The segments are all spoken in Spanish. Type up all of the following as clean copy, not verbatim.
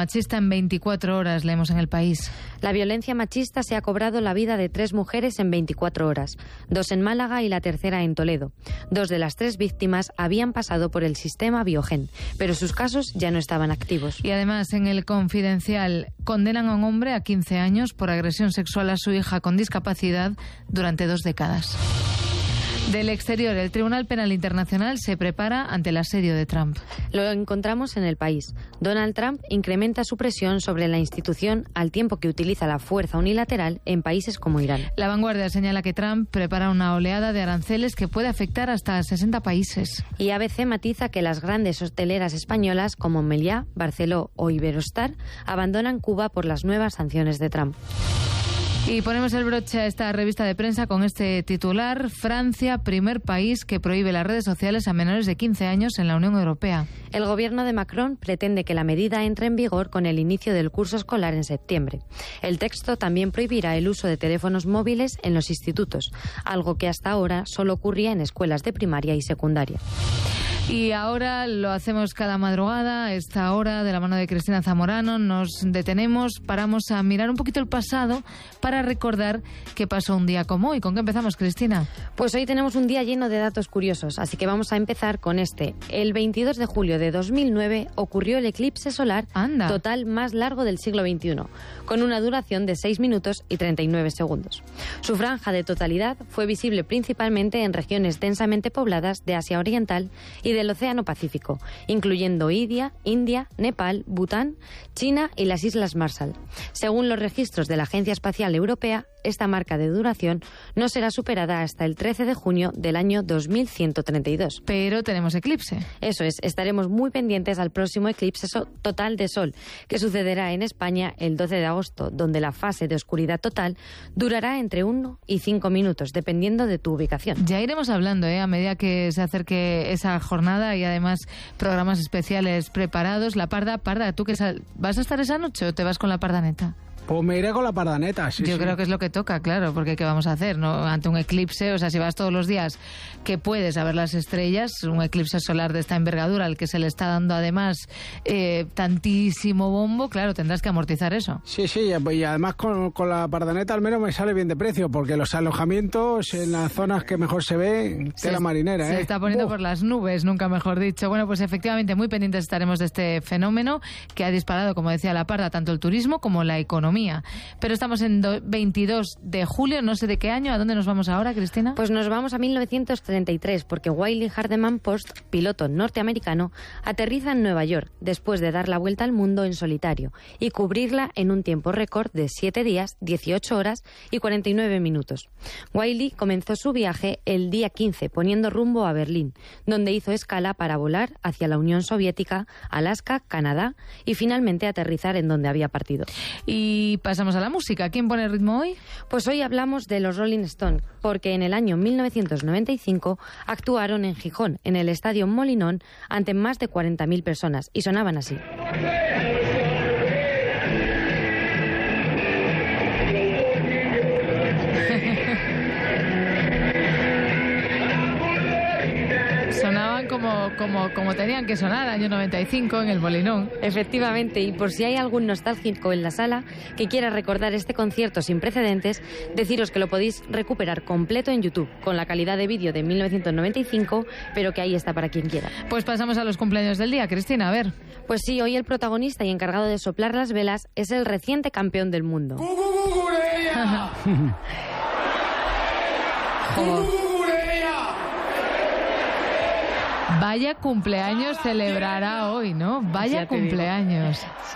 machista en 24 horas, leemos en El País. La violencia machista se ha cobrado la vida de 3 mujeres en 24 horas, 2 en Málaga y la tercera en Toledo. 2 de las 3 víctimas habían pasado por el sistema Biogen, pero sus casos ya no estaban activos. Y además, en El Confidencial, condenan a un hombre a 15 años por agresión sexual a su hija con discapacidad durante 2 décadas. Del exterior, el Tribunal Penal Internacional se prepara ante el asedio de Trump. Lo encontramos en El País. Donald Trump incrementa su presión sobre la institución al tiempo que utiliza la fuerza unilateral en países como Irán. La Vanguardia señala que Trump prepara una oleada de aranceles que puede afectar hasta 60 países. Y ABC matiza que las grandes hoteleras españolas como Meliá, Barceló o Iberostar abandonan Cuba por las nuevas sanciones de Trump. Y ponemos el broche a esta revista de prensa con este titular: Francia, primer país que prohíbe las redes sociales a menores de 15 años en la Unión Europea. El gobierno de Macron pretende que la medida entre en vigor con el inicio del curso escolar en septiembre. El texto también prohibirá el uso de teléfonos móviles en los institutos, algo que hasta ahora solo ocurría en escuelas de primaria y secundaria. Y ahora lo hacemos cada madrugada, a esta hora, de la mano de Cristina Zamorano. Nos detenemos, paramos a mirar un poquito el pasado para recordar qué pasó un día como hoy. ¿Con qué empezamos, Cristina? Pues hoy tenemos un día lleno de datos curiosos, así que vamos a empezar con este. El 22 de julio de 2009 ocurrió el eclipse solar total más largo del siglo XXI, con una duración de 6 minutos y 39 segundos. Su franja de totalidad fue visible principalmente en regiones densamente pobladas de Asia Oriental y del Océano Pacífico, incluyendo India, Nepal, Bután, China y las Islas Marshall. Según los registros de la Agencia Espacial Europea, esta marca de duración no será superada hasta el 13 de junio del año 2132. Pero tenemos eclipse. Eso es, estaremos muy pendientes al próximo eclipse total de Sol, que sucederá en España el 12 de agosto, donde la fase de oscuridad total durará entre 1 y 5 minutos, dependiendo de tu ubicación. Ya iremos hablando, a medida que se acerque esa jornada, y además programas especiales preparados. La Parda, ¿tú qué vas a estar esa noche o te vas con la Pardaneta? Pues me iré con la Pardaneta, sí. Yo creo que es lo que toca, claro, porque ¿qué vamos a hacer, no? Ante un eclipse, o sea, si vas todos los días que puedes a ver las estrellas, un eclipse solar de esta envergadura, al que se le está dando además tantísimo bombo, claro, tendrás que amortizar eso. Sí, y además con la Pardaneta al menos me sale bien de precio, porque los alojamientos en las zonas que mejor se ve, tela marinera, Se está poniendo por las nubes, nunca mejor dicho. Bueno, pues efectivamente muy pendientes estaremos de este fenómeno que ha disparado, como decía la Parda, tanto el turismo como la economía. Pero estamos en 22 de julio, no sé de qué año. ¿A dónde nos vamos ahora, Cristina? Pues nos vamos a 1933, porque Wiley Hardeman Post, piloto norteamericano, aterriza en Nueva York después de dar la vuelta al mundo en solitario y cubrirla en un tiempo récord de 7 días, 18 horas y 49 minutos. Wiley comenzó su viaje el día 15, poniendo rumbo a Berlín, donde hizo escala para volar hacia la Unión Soviética, Alaska, Canadá y finalmente aterrizar en donde había partido. Y pasamos a la música. ¿Quién pone el ritmo hoy? Pues hoy hablamos de los Rolling Stones, porque en el año 1995 actuaron en Gijón, en el Estadio Molinón, ante más de 40.000 personas, y sonaban así. Sonaban como tenían que sonar, año 95 en el Molinón. Efectivamente, y por si hay algún nostálgico en la sala que quiera recordar este concierto sin precedentes, deciros que lo podéis recuperar completo en YouTube, con la calidad de vídeo de 1995, pero que ahí está para quien quiera. Pues pasamos a los cumpleaños del día, Cristina, a ver. Pues sí, hoy el protagonista y encargado de soplar las velas es el reciente campeón del mundo. Vaya cumpleaños celebrará hoy, ¿no? Vaya cumpleaños. Sí.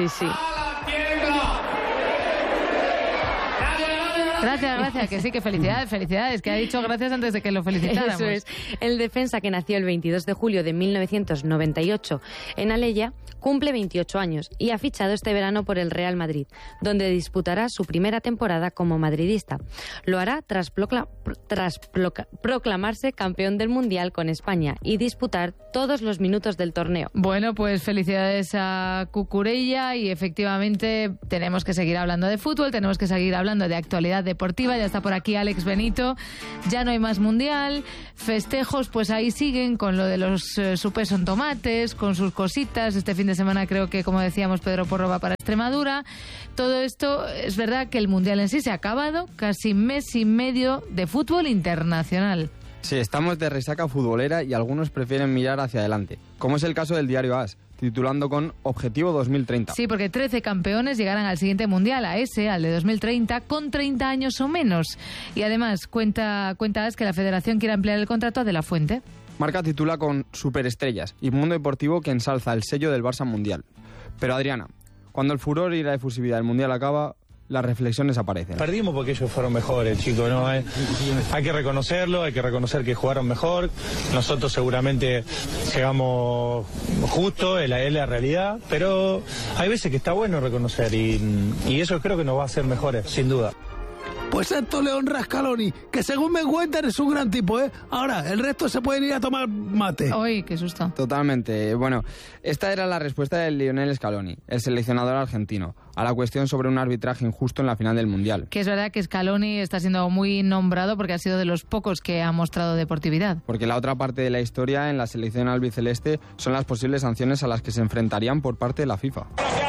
Gracias, que sí, que felicidades, que ha dicho gracias antes de que lo felicitáramos. Eso es. El defensa, que nació el 22 de julio de 1998 en Alella, cumple 28 años y ha fichado este verano por el Real Madrid, donde disputará su primera temporada como madridista. Lo hará tras proclamarse campeón del Mundial con España y disputar todos los minutos del torneo. Bueno, pues felicidades a Cucurella, y efectivamente tenemos que seguir hablando de fútbol, tenemos que seguir hablando de actualidad deportiva. Ya está por aquí Alex Benito. Ya no hay más mundial. Festejos, pues ahí siguen con lo de los supes son tomates, con sus cositas. Este fin de semana creo que, como decíamos, Pedro Porro va para Extremadura. Todo esto, es verdad que el mundial en sí se ha acabado. Casi mes y medio de fútbol internacional. Sí, estamos de resaca futbolera y algunos prefieren mirar hacia adelante, como es el caso del diario AS, titulando con Objetivo 2030. Sí, porque 13 campeones llegarán al siguiente mundial, al de 2030, con 30 años o menos. Y además cuenta AS que la federación quiere ampliar el contrato a De La Fuente. Marca titula con Superestrellas y Mundo Deportivo que ensalza el sello del Barça Mundial. Pero Adriana, cuando el furor y la efusividad del mundial acaba, las reflexiones aparecen. Perdimos porque ellos fueron mejores, chicos, ¿no? Hay que reconocerlo, hay que reconocer que jugaron mejor. Nosotros seguramente llegamos justo, es la realidad, pero hay veces que está bueno reconocer y eso creo que nos va a hacer mejores, sin duda. Pues esto le honra a Scaloni, que según me cuentan es un gran tipo, ¿eh? Ahora, el resto se pueden ir a tomar mate. ¡Uy, qué susto! Totalmente. Bueno, esta era la respuesta de Lionel Scaloni, el seleccionador argentino, a la cuestión sobre un arbitraje injusto en la final del Mundial. Que es verdad que Scaloni está siendo muy nombrado porque ha sido de los pocos que ha mostrado deportividad. Porque la otra parte de la historia en la selección albiceleste son las posibles sanciones a las que se enfrentarían por parte de la FIFA.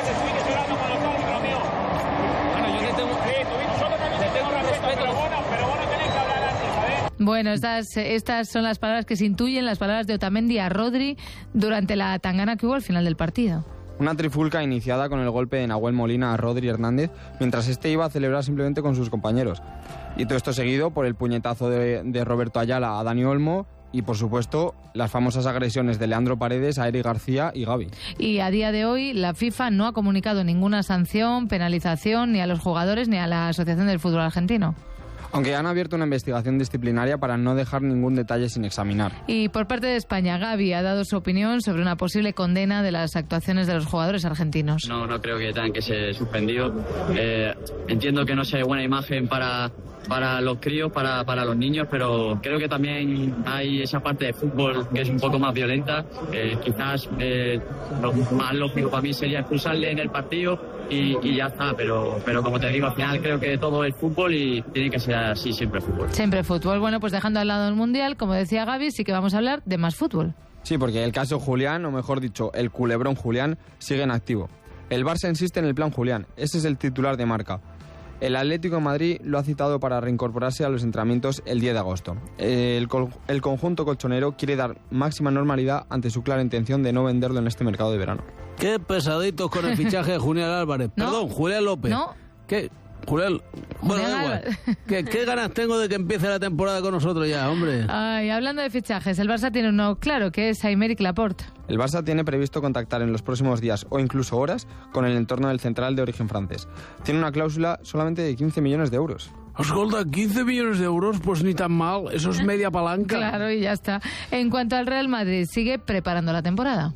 Bueno, estas son las palabras que se intuyen, las palabras de Otamendi a Rodri durante la tangana que hubo al final del partido. Una trifulca iniciada con el golpe de Nahuel Molina a Rodri Hernández, mientras este iba a celebrar simplemente con sus compañeros. Y todo esto seguido por el puñetazo de Roberto Ayala a Dani Olmo y, por supuesto, las famosas agresiones de Leandro Paredes a Eric García y Gavi. Y a día de hoy la FIFA no ha comunicado ninguna sanción, penalización, ni a los jugadores ni a la Asociación del Fútbol Argentino. Aunque han abierto una investigación disciplinaria para no dejar ningún detalle sin examinar. Y por parte de España, Gavi ha dado su opinión sobre una posible condena de las actuaciones de los jugadores argentinos. No creo que tengan que ser suspendidos. Entiendo que no sea buena imagen para los críos, para los niños, pero creo que también hay esa parte de fútbol que es un poco más violenta. Quizás lo más lógico para mí sería expulsarle en el partido y ya está, pero como te digo, al final creo que todo es fútbol y tiene que ser así siempre fútbol. Siempre fútbol. Bueno, pues dejando al lado el Mundial, como decía Gavi, sí que vamos a hablar de más fútbol. Sí, porque el caso Julián, o mejor dicho, el culebrón Julián, sigue en activo. El Barça insiste en el plan Julián, ese es el titular de Marca. El Atlético de Madrid lo ha citado para reincorporarse a los entrenamientos el 10 de agosto. El conjunto colchonero quiere dar máxima normalidad ante su clara intención de no venderlo en este mercado de verano. Qué pesaditos con el fichaje de Julián Álvarez. ¿No? Perdón, Julián López. ¿No? ¿Qué? Julián... Bueno, da igual. ¿Qué ganas tengo de que empiece la temporada con nosotros ya, hombre? Ay, hablando de fichajes, el Barça tiene uno claro, que es Aymeric Laporte. El Barça tiene previsto contactar en los próximos días o incluso horas con el entorno del central de origen francés. Tiene una cláusula solamente de 15 millones de euros. Escolta, 15 millones de euros, pues ni tan mal. Eso es media palanca. Claro, y ya está. En cuanto al Real Madrid, sigue preparando la temporada.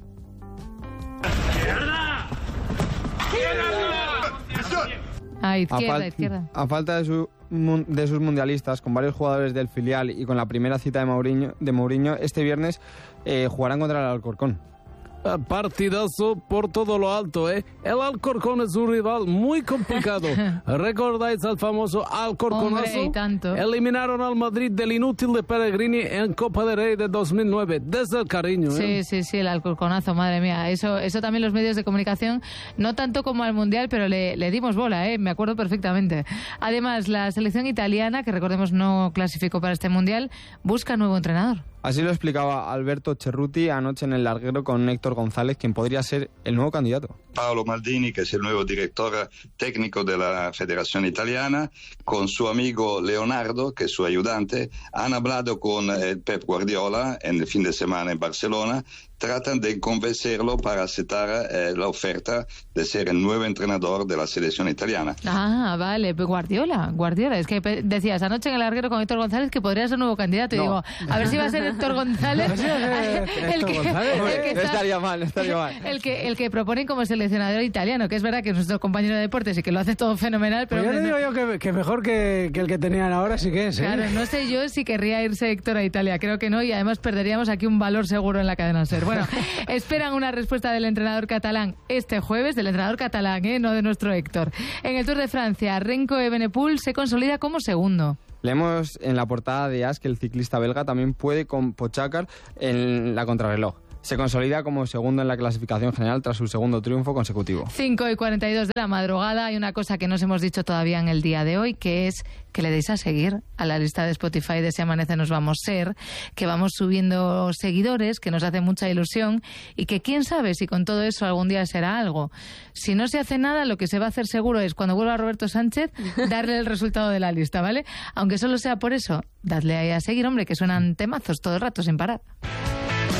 Izquierda. A falta de sus mundialistas, con varios jugadores del filial y con la primera cita de Mourinho, este viernes jugarán contra el Alcorcón. Partidazo por todo lo alto, ¿eh? El Alcorcón es un rival muy complicado. ¿Recordáis al famoso Alcorconazo? Hombre, y tanto. Eliminaron al Madrid del inútil de Pellegrini en Copa del Rey de 2009. Desde el cariño, ¿eh? Sí, el Alcorconazo, madre mía. Eso también los medios de comunicación, no tanto como al Mundial, pero le dimos bola, ¿eh? Me acuerdo perfectamente. Además, la selección italiana, que recordemos no clasificó para este Mundial, busca nuevo entrenador. Así lo explicaba Alberto Cerruti anoche en el larguero con Héctor González, quien podría ser el nuevo candidato. Paolo Maldini, que es el nuevo director técnico de la Federación Italiana, con su amigo Leonardo, que es su ayudante, han hablado con Pep Guardiola en el fin de semana en Barcelona. Tratan de convencerlo para aceptar la oferta de ser el nuevo entrenador de la selección italiana. Ah, vale, pues Guardiola. Es que decías anoche en el larguero con Héctor González que podría ser nuevo candidato. No. Y digo, a ver si va a ser Héctor González. No estaría mal. El que proponen como seleccionador italiano, que es verdad que es nuestro compañero de deportes y que lo hace todo fenomenal. Pero pues ya le digo yo que mejor que el que tenían ahora sí que es, ¿eh? Claro, no sé yo si querría irse Héctor a Italia. Creo que no, y además perderíamos aquí un valor seguro en la cadena SER. Bueno, esperan una respuesta del entrenador catalán este jueves, del entrenador catalán, no de nuestro Héctor. En el Tour de Francia, Remco Evenepoel se consolida como segundo. Leemos en la portada de AS que el ciclista belga también puede con Pogačar en la contrarreloj. Se consolida como segundo en la clasificación general tras su segundo triunfo consecutivo. 5:42 de la madrugada. Hay una cosa que nos hemos dicho todavía en el día de hoy, que es que le deis a seguir a la lista de Spotify de Si Amanece Nos Vamos Ser, que vamos subiendo seguidores, que nos hace mucha ilusión y que quién sabe si con todo eso algún día será algo. Si no se hace nada, lo que se va a hacer seguro es cuando vuelva Roberto Sánchez darle el resultado de la lista, ¿vale? Aunque solo sea por eso, dadle ahí a seguir, hombre, que suenan temazos todo el rato sin parar.